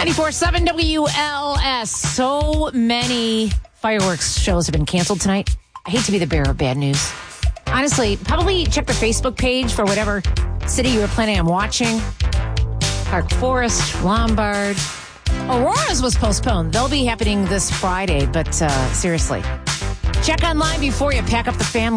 94.7 WLS. So many fireworks shows have been canceled tonight. I hate to be the bearer of bad news. Honestly, probably check the Facebook page for whatever city you were planning on watching. Park Forest, Lombard. Aurora's was postponed. They'll be happening this Friday, but seriously. Check online before you pack up the family.